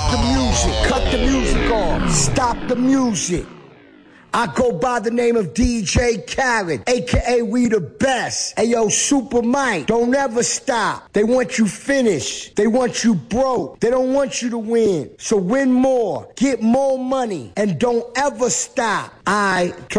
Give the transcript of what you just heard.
the music. Cut the music off. Stop the music. I go by the name of DJ Khaled, a.k.a. we the best. Ayo, Super Mike, don't ever stop. They want you finished. They want you broke. They don't want you to win. So win more, get more money, and don't ever stop.